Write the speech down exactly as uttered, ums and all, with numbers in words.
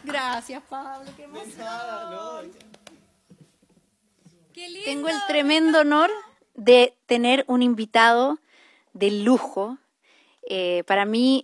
Gracias, Pablo, qué emoción. De nada, no. Qué lindo. Tengo el tremendo honor de tener un invitado de lujo. Eh, para mí